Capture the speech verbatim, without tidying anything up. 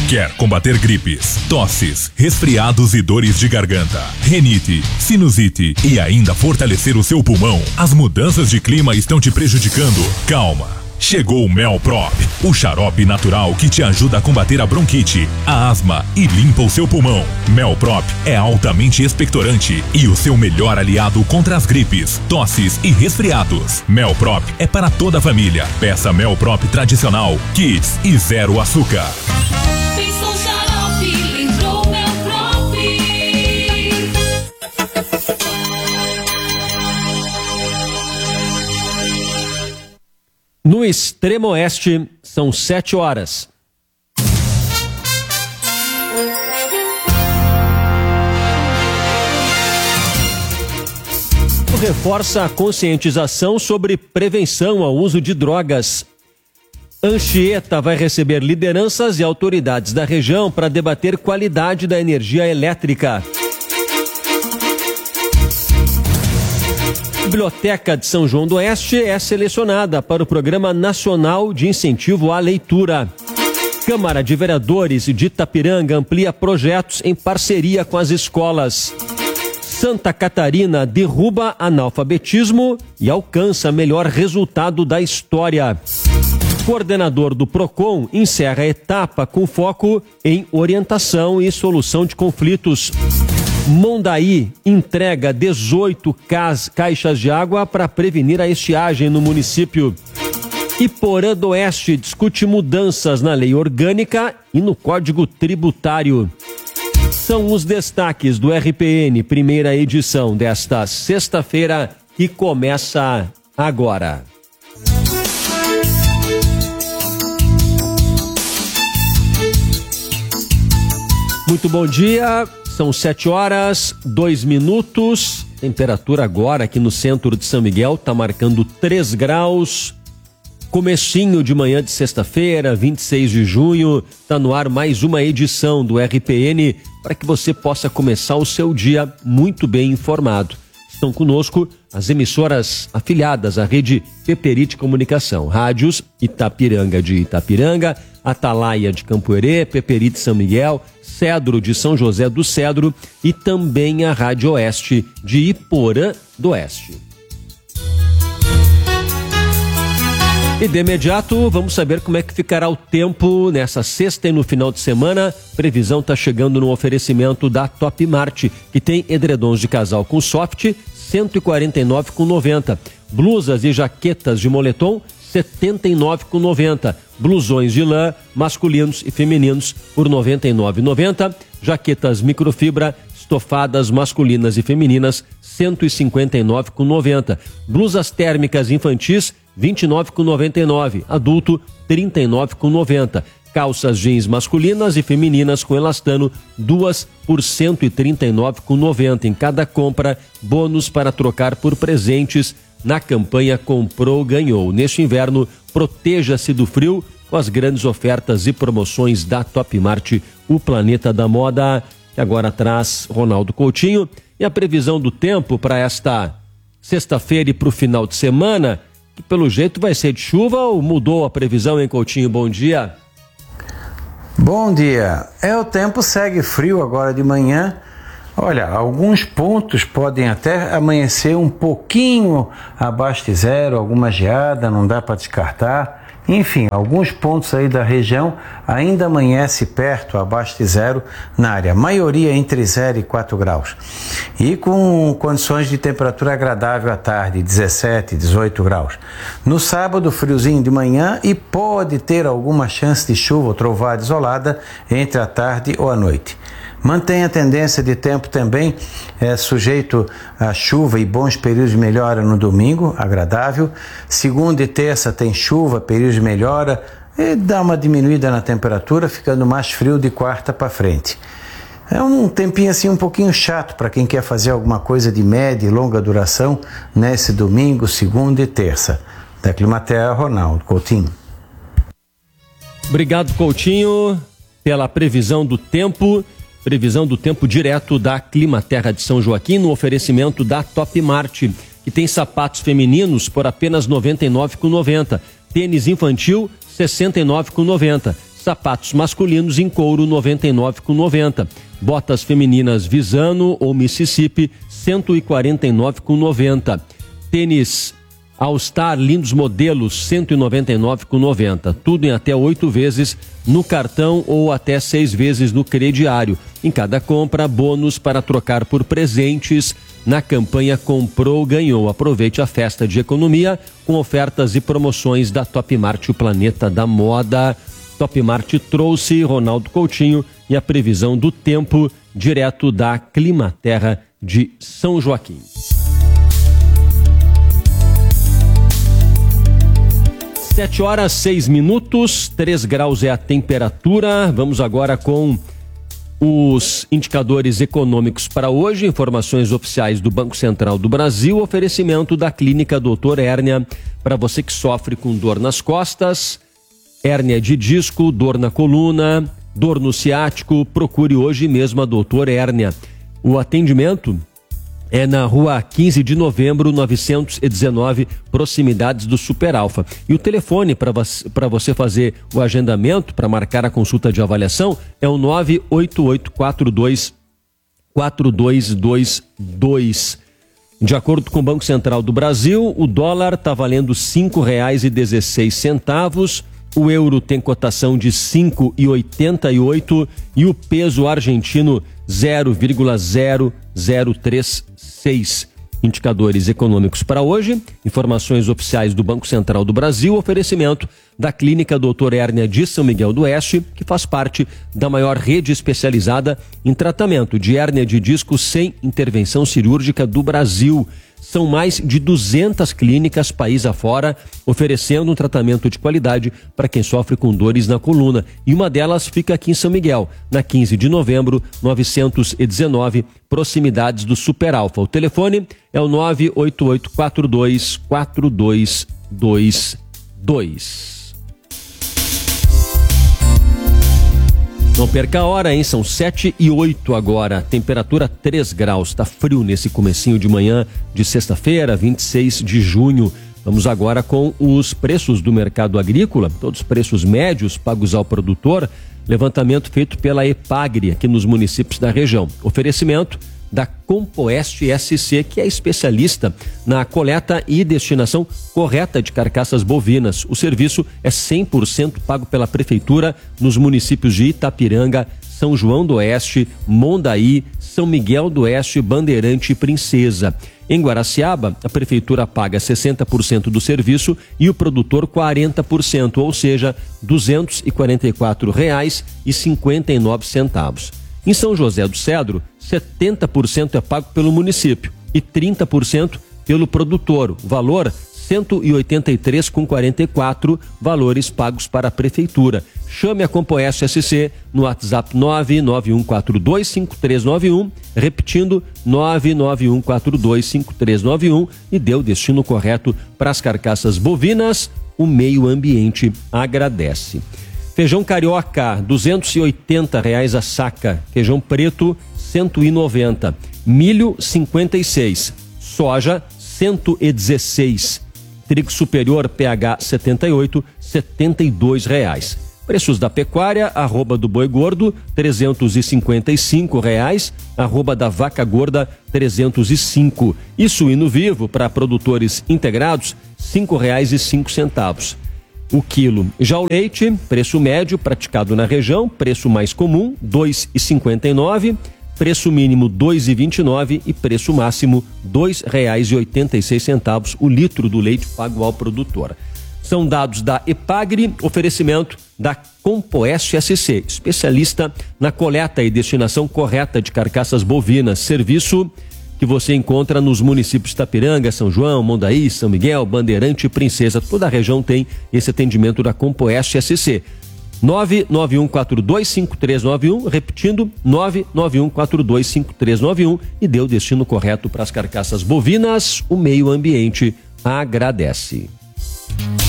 Quer combater gripes, tosses, resfriados e dores de garganta, rinite, sinusite e ainda fortalecer o seu pulmão? As mudanças de clima estão te prejudicando? Calma! Chegou o Melprop, o xarope natural que te ajuda a combater a bronquite, a asma e limpa o seu pulmão. Melprop é altamente expectorante e o seu melhor aliado contra as gripes, tosses e resfriados. Melprop é para toda a família. Peça Melprop tradicional, Kids e zero açúcar. No extremo oeste, são sete horas. Reforça a conscientização sobre prevenção ao uso de drogas. Anchieta vai receber lideranças e autoridades da região para debater qualidade da energia elétrica. A Biblioteca de São João do Oeste é selecionada para o Programa Nacional de Incentivo à Leitura. Câmara de Vereadores de Itapiranga amplia projetos em parceria com as escolas. Santa Catarina derruba analfabetismo e alcança melhor resultado da história. Coordenador do Procon encerra a etapa com foco em orientação e solução de conflitos. Mondaí entrega dezoito caixas de água para prevenir a estiagem no município. Iporã do Oeste discute mudanças na lei orgânica e no Código Tributário. São os destaques do R P N, primeira edição desta sexta-feira, que começa agora. Muito bom dia. São sete horas, dois minutos. Temperatura agora aqui no centro de São Miguel está marcando três graus. Comecinho de manhã de sexta-feira, vinte e seis de junho. Está no ar mais uma edição do R P N para que você possa começar o seu dia muito bem informado. Estão conosco as emissoras afiliadas à rede Peperite Comunicação. Rádios Itapiranga de Itapiranga, Atalaia de Campoerê, Peperite São Miguel, Cedro de São José do Cedro e também a Rádio Oeste de Iporã do Oeste. E de imediato vamos saber como é que ficará o tempo nessa sexta e no final de semana. Previsão está chegando no oferecimento da Top Mart, que tem edredons de casal com soft, cento e quarenta e nove reais e noventa centavos. Blusas e jaquetas de moletom, setenta e nove reais e noventa centavos. Blusões de lã masculinos e femininos por noventa e nove reais e noventa centavos. Jaquetas microfibra estofadas masculinas e femininas, cento e cinquenta e nove reais e noventa centavos. Blusas térmicas infantis, vinte e nove reais e noventa e nove centavos. Adulto, trinta e nove reais e noventa centavos. Calças jeans masculinas e femininas com elastano, duas por cento e trinta e nove reais e noventa centavos. Em cada compra, bônus para trocar por presentes na campanha Comprou, Ganhou. Neste inverno, proteja-se do frio com as grandes ofertas e promoções da Top Mart, o planeta da moda, que agora traz Ronaldo Coutinho. E a previsão do tempo para esta sexta-feira e para o final de semana, que pelo jeito vai ser de chuva, ou mudou a previsão, hein, Coutinho? Bom dia. Bom dia. É, o tempo segue frio agora de manhã. Olha, alguns pontos podem até amanhecer um pouquinho abaixo de zero, alguma geada, não dá para descartar. Enfim, alguns pontos aí da região ainda amanhece perto, abaixo de zero na área. A maioria entre zero e quatro graus. E com condições de temperatura agradável à tarde, dezessete, dezoito graus. No sábado, friozinho de manhã e pode ter alguma chance de chuva ou trovoada isolada entre a tarde ou a noite. Mantém a tendência de tempo também é, sujeito a chuva e bons períodos de melhora no domingo, agradável. Segunda e terça tem chuva, períodos de melhora e dá uma diminuída na temperatura, ficando mais frio de quarta para frente. É um tempinho assim um pouquinho chato para quem quer fazer alguma coisa de média e longa duração nesse domingo, segunda e terça. Da Climaterra, Ronaldo Coutinho. Obrigado, Coutinho, pela previsão do tempo. Previsão do tempo direto da Climaterra de São Joaquim, no oferecimento da Top Mart, que tem sapatos femininos por apenas noventa e nove reais e noventa centavos. Tênis infantil, sessenta e nove reais e noventa centavos. Sapatos masculinos em couro noventa e nove reais e noventa centavos. Botas femininas Visano ou Mississippi cento e quarenta e nove reais e noventa centavos. Tênis All Star lindos modelos cento e noventa e nove reais e noventa centavos. Tudo em até oito vezes no cartão ou até seis vezes no crediário. Em cada compra, bônus para trocar por presentes na campanha Comprou, Ganhou. Aproveite a festa de economia com ofertas e promoções da Top Mart, o planeta da moda. Top Mart trouxe Ronaldo Coutinho e a previsão do tempo direto da Climaterra de São Joaquim. Sete horas, seis minutos, três graus é a temperatura. Vamos agora com os indicadores econômicos para hoje, informações oficiais do Banco Central do Brasil, oferecimento da Clínica doutor Hérnia, para você que sofre com dor nas costas, hérnia de disco, dor na coluna, dor no ciático, procure hoje mesmo a doutor Hérnia. O atendimento é na rua quinze de novembro, novecentos e dezenove, proximidades do Super Alfa. E o telefone para você fazer o agendamento, para marcar a consulta de avaliação, é o nove oito oito quatro dois quatro dois dois dois. De acordo com o Banco Central do Brasil, o dólar está valendo cinco reais e dezesseis centavos, o euro tem cotação de cinco reais e oitenta e oito e o peso argentino zero vírgula zero zero trinta e seis. Indicadores econômicos para hoje, informações oficiais do Banco Central do Brasil, oferecimento da Clínica doutor Hérnia de São Miguel do Oeste, que faz parte da maior rede especializada em tratamento de hérnia de disco sem intervenção cirúrgica do Brasil. São mais de duzentas clínicas país afora, oferecendo um tratamento de qualidade para quem sofre com dores na coluna. E uma delas fica aqui em São Miguel, na quinze de novembro, novecentos e dezenove, proximidades do Super Alfa. O telefone é o nove oito oito quatro dois quatro dois dois dois. Não perca a hora, hein? São sete e oito agora, temperatura três graus, tá frio nesse comecinho de manhã de sexta-feira, vinte e seis de junho. Vamos agora com os preços do mercado agrícola, todos os preços médios pagos ao produtor, levantamento feito pela Epagri aqui nos municípios da região. Oferecimento da Compoeste S C, que é especialista na coleta e destinação correta de carcaças bovinas. O serviço é cem por cento pago pela Prefeitura nos municípios de Itapiranga, São João do Oeste, Mondaí, São Miguel do Oeste, Bandeirante e Princesa. Em Guaraciaba, a Prefeitura paga sessenta por cento do serviço e o produtor quarenta por cento, ou seja, duzentos e quarenta e quatro reais e cinquenta e nove centavos. Em São José do Cedro, setenta por cento é pago pelo município e trinta por cento pelo produtor. O valor, cento e oitenta e três reais e quarenta e quatro centavos, valores pagos para a Prefeitura. Chame a Compoeste S C no WhatsApp nove nove um quatro dois cinco três nove um, repetindo nove nove um quatro dois cinco três nove um, e dê o destino correto para as carcaças bovinas. O meio ambiente agradece. Feijão carioca, duzentos e oitenta reais a saca. Feijão preto, cento e noventa. Milho, cinquenta e seis. Soja, cento e dezesseis. Trigo superior, P H setenta e oito, setenta e dois reais. Preços da pecuária, arroba do boi gordo, trezentos e cinquenta e cinco reais, arroba da vaca gorda, trezentos e cinco. E suíno vivo, para produtores integrados, cinco reais e cinco centavos. O quilo. Já o leite, preço médio praticado na região, preço mais comum, dois reais e cinquenta e nove centavos, preço mínimo dois reais e vinte e nove centavos e preço máximo dois reais e oitenta e seis centavos o litro do leite pago ao produtor. São dados da Epagri, oferecimento da Compoeste S C, especialista na coleta e destinação correta de carcaças bovinas, serviço que você encontra nos municípios de Itapiranga, São João, Mondaí, São Miguel, Bandeirante e Princesa. Toda a região tem esse atendimento da Compoeste S C. nove nove um quatro dois cinco três nove um, repetindo, nove nove um quatro dois cinco três nove um, e dê o destino correto para as carcaças bovinas. O meio ambiente agradece.